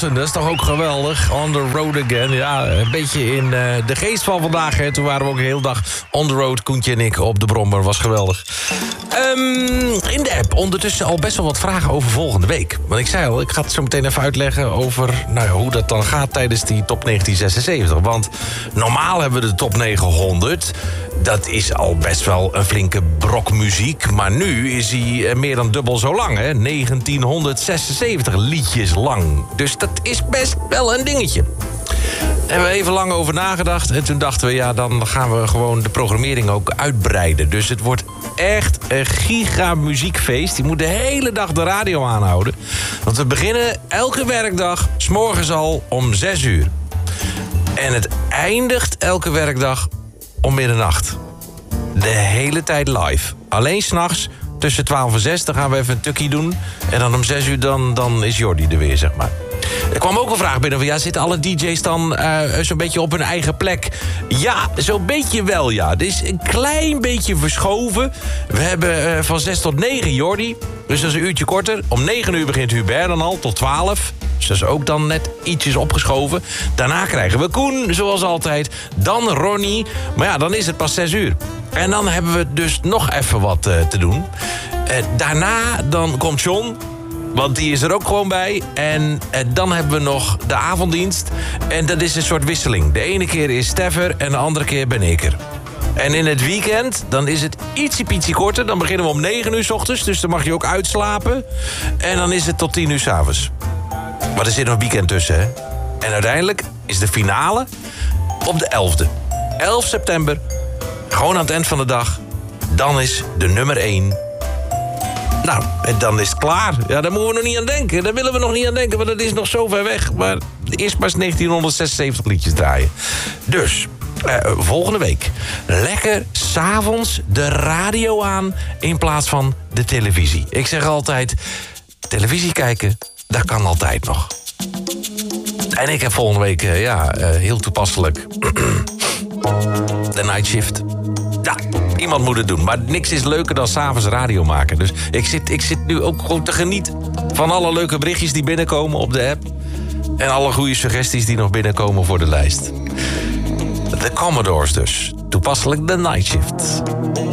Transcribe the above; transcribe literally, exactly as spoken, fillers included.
Wilson, dat is toch ook geweldig. On the road again. Ja, een beetje in uh, de geest van vandaag. Hè. Toen waren we ook een hele dag on the road. Koentje en ik op de brommer. Was geweldig. Um, in de app ondertussen al best wel wat vragen over volgende week. Want ik zei al, ik ga het zo meteen even uitleggen over nou ja, hoe dat dan gaat tijdens die top negentien zesenzeventig. Want normaal hebben we de top negenhonderd. Dat is al best wel een flinke brok muziek. Maar nu is hij meer dan dubbel zo lang, hè? negentienhonderdzesenzeventig liedjes lang. Dus dat is best wel een dingetje. Daar hebben we even lang over nagedacht. En toen dachten we, ja, dan gaan we gewoon de programmering ook uitbreiden. Dus het wordt echt een giga muziekfeest. Je moet de hele dag de radio aanhouden. Want we beginnen elke werkdag, 's morgens al om zes uur. En het eindigt elke werkdag om middernacht. De hele tijd live. Alleen 's nachts tussen twaalf en zes, dan gaan we even een tukkie doen. En dan om zes uur, dan, dan is Jordi er weer, zeg maar. Er kwam ook een vraag binnen van, ja, zitten alle D J's dan uh, zo'n beetje op hun eigen plek? Ja, zo'n beetje wel, ja. Het is een klein beetje verschoven. We hebben uh, van zes tot negen Jordi, dus dat is een uurtje korter. Om negen uur begint Hubert dan al, tot twaalf. Dus dat is ook dan net ietsjes opgeschoven. Daarna krijgen we Koen, zoals altijd. Dan Ronnie, maar ja, dan is het pas zes uur. En dan hebben we dus nog even wat uh, te doen. Uh, daarna dan komt John, want die is er ook gewoon bij. En eh, dan hebben we nog de avonddienst. En dat is een soort wisseling. De ene keer is Steffer en de andere keer ben ik er. En in het weekend, dan is het ietsie pietsie korter. Dan beginnen we om negen uur 's ochtends, dus dan mag je ook uitslapen. En dan is het tot tien uur 's avonds. Maar er zit nog weekend tussen, hè. En uiteindelijk is de finale op de elfde. elf september, gewoon aan het eind van de dag. Dan is de nummer één... Nou, en dan is het klaar. Ja, daar moeten we nog niet aan denken. Daar willen we nog niet aan denken, want dat is nog zo ver weg. Maar eerst maar eens negentienhonderdzesenzeventig liedjes draaien. Dus, uh, volgende week. Lekker 's avonds de radio aan in plaats van de televisie. Ik zeg altijd, televisie kijken, dat kan altijd nog. En ik heb volgende week, uh, ja, uh, heel toepasselijk... de night shift. Ja, iemand moet het doen. Maar niks is leuker dan 's avonds radio maken. Dus ik zit, ik zit nu ook gewoon te genieten van alle leuke berichtjes die binnenkomen op de app. En alle goede suggesties die nog binnenkomen voor de lijst. De Commodores dus. Toepasselijk de night shift.